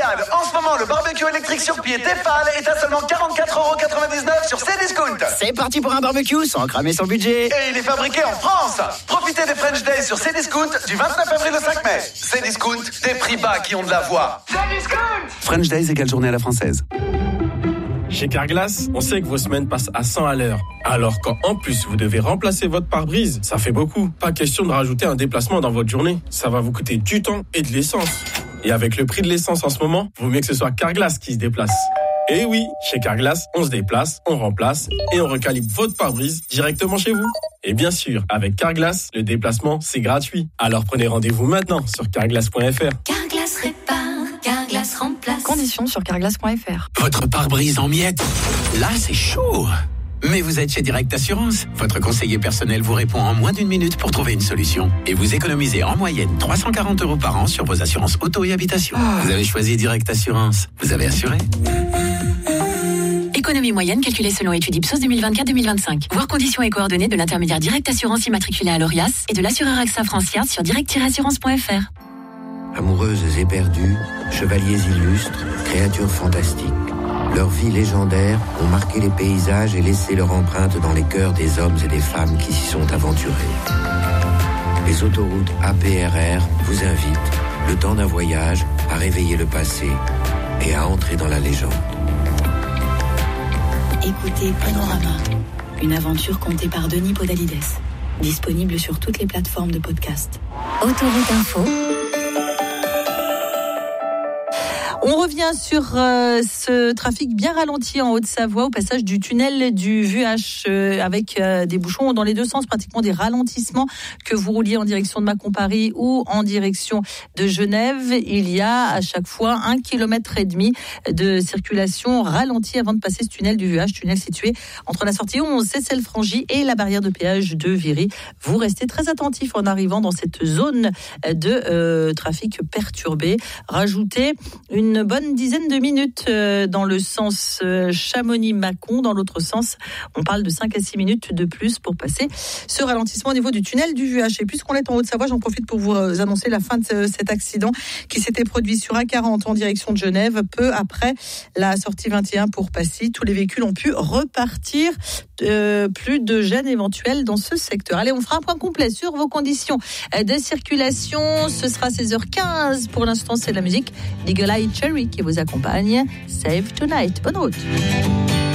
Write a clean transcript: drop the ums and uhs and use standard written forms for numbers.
Regarde, en ce moment, le barbecue électrique sur pied Tefal est à seulement 44,99€ sur Cdiscount. C'est parti pour un barbecue sans cramer son budget. Et il est fabriqué en France. Profitez des French Days sur Cdiscount du 29 avril au 5 mai. Cdiscount, des prix bas qui ont de la voix. Cdiscount. French Days égale journée à la française. Chez Carglass, on sait que vos semaines passent à 100 à l'heure. Alors quand en plus vous devez remplacer votre pare-brise, ça fait beaucoup. Pas question de rajouter un déplacement dans votre journée. Ça va vous coûter du temps et de l'essence. Et avec le prix de l'essence en ce moment, vaut mieux que ce soit Carglass qui se déplace. Et oui, chez Carglass, on se déplace, on remplace et on recalibre votre pare-brise directement chez vous. Et bien sûr, avec Carglass, le déplacement, c'est gratuit. Alors prenez rendez-vous maintenant sur carglass.fr. Carglass répare, Carglass remplace. Conditions sur carglass.fr. Votre pare-brise en miettes, là c'est chaud. Mais vous êtes chez Direct Assurance. Votre conseiller personnel vous répond en moins d'une minute pour trouver une solution. Et vous économisez en moyenne 340 € par an sur vos assurances auto et habitation. Vous avez choisi Direct Assurance. Vous avez assuré. Économie moyenne calculée selon étude Ipsos 2024-2025. Voir conditions et coordonnées de l'intermédiaire Direct Assurance immatriculé à l'ORIAS et de l'assureur AXA France Yard sur direct-assurance.fr. Amoureuses éperdues, chevaliers illustres, créatures fantastiques. Leurs vies légendaires ont marqué les paysages et laissé leur empreinte dans les cœurs des hommes et des femmes qui s'y sont aventurés. Les autoroutes APRR vous invitent, le temps d'un voyage, à réveiller le passé et à entrer dans la légende. Écoutez Panorama, une aventure contée par Denis Podalides. Disponible sur toutes les plateformes de podcast. Autoroute Info. On revient sur ce trafic bien ralenti en Haute-Savoie au passage du tunnel du VUH avec des bouchons dans les deux sens, pratiquement des ralentissements que vous rouliez en direction de Mâcon-Paris ou en direction de Genève. Il y a à chaque fois 1,5 km de circulation ralentie avant de passer ce tunnel du VUH, tunnel situé entre la sortie 11 Cessel-Frangy et la barrière de péage de Viry. Vous restez très attentifs en arrivant dans cette zone de trafic perturbé. Rajoutez une bonne dizaine de minutes dans le sens Chamonix-Mâcon. Dans l'autre sens, on parle de 5 à 6 minutes de plus pour passer ce ralentissement au niveau du tunnel du VUH. Et puisqu'on est en Haute-Savoie, j'en profite pour vous annoncer la fin de cet accident qui s'était produit sur A40 en direction de Genève, peu après la sortie 21 pour Passy. Tous les véhicules ont pu repartir. Plus de gêne éventuelle dans ce secteur. Allez, on fera un point complet sur vos conditions de circulation. Ce sera 16h15. Pour l'instant, c'est de la musique d'Eagle Eye Cherry qui vous accompagne. Save Tonight. Bonne route.